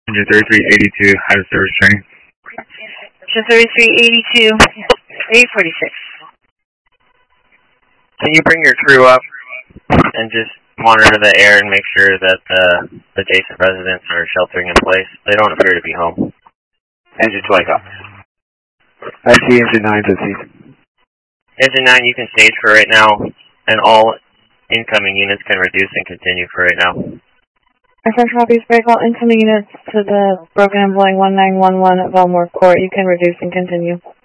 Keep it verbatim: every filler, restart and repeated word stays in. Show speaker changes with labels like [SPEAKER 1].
[SPEAKER 1] Engine thirty-three eighty-two, high service training.
[SPEAKER 2] Engine thirty-three eighty-two, eight forty-six.
[SPEAKER 3] Can you bring your crew up and just monitor the air and make sure that the adjacent residents are sheltering in place? They don't appear to be home.
[SPEAKER 4] Engine twenty up.
[SPEAKER 5] I see engine nine, I see.
[SPEAKER 3] Engine nine, you can stage for right now, and all incoming units can reduce and continue for right now.
[SPEAKER 6] Affirm copies, break all incoming units to the broken and blowing one nine one one at Belmore Court. You can reduce and continue.